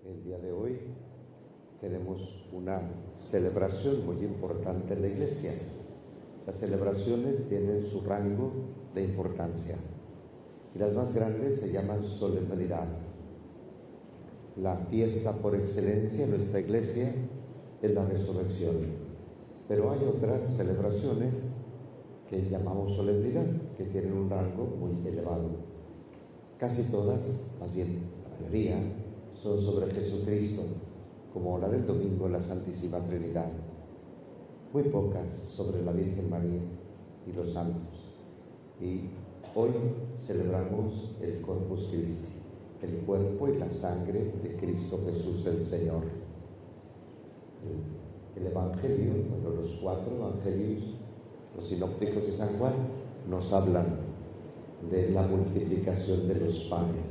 El día de hoy tenemos una celebración muy importante en la Iglesia. Las celebraciones tienen su rango de importancia y las más grandes se llaman solemnidad. La fiesta por excelencia en nuestra Iglesia es la resurrección, pero hay otras celebraciones que llamamos solemnidad, que tienen un rango muy elevado. Casi todas, más bien la mayoría, son sobre Jesucristo, como la del domingo, la Santísima Trinidad. Muy pocas sobre la Virgen María y los santos. Y hoy celebramos el Corpus Christi, el cuerpo y la sangre de Cristo Jesús el Señor. El Evangelio, bueno, los 4 Evangelios, los sinópticos de San Juan, nos hablan de la multiplicación de los panes.